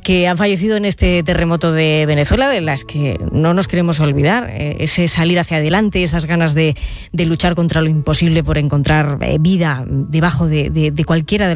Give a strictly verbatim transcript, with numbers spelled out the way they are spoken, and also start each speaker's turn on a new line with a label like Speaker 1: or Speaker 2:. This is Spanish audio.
Speaker 1: que han fallecido en este terremoto de Venezuela, de las que no nos queremos olvidar. Eh, ese salir hacia adelante, esas ganas de, de luchar contra lo imposible por encontrar eh, vida debajo de, de, de cualquiera de